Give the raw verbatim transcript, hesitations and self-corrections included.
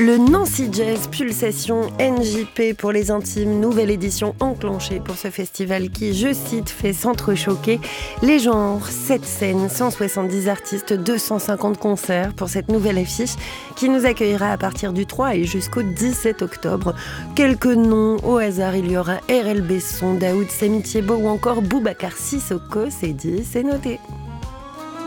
Le Nancy Jazz Pulsation N J P pour les intimes, nouvelle édition enclenchée pour ce festival qui, je cite, fait s'entrechoquer les genres, sept scènes, cent soixante-dix artistes, deux cent cinquante concerts pour cette nouvelle affiche qui nous accueillera à partir du trois et jusqu'au dix-sept octobre. Quelques noms au hasard, il y aura R L Besson, Daoud Samitiebo ou encore Boubacar Sissoko, c'est dit, c'est noté.